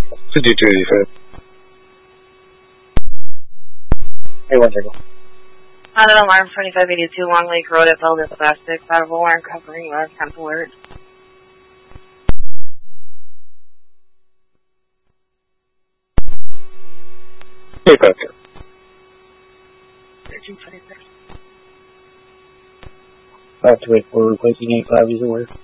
5285. Hey, one second. On an alarm 2582 Long Lake Road at Valdez Plastics. Out of alarm covering last temp alert. Hey, Patrick. 1326. 5284 replacing 85 is aware.